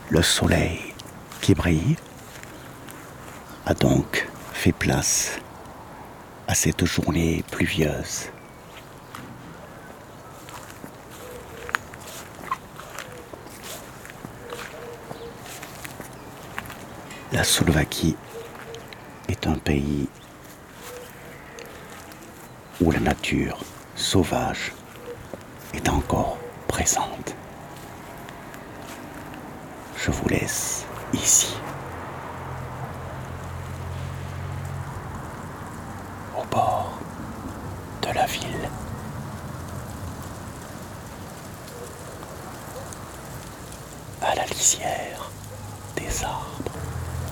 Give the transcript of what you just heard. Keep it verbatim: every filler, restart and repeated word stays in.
Le soleil qui brille a donc fait place à cette journée pluvieuse. La Slovaquie est un pays où la nature sauvage est encore présente. Je vous laisse ici, au bord de la ville. À la lisière.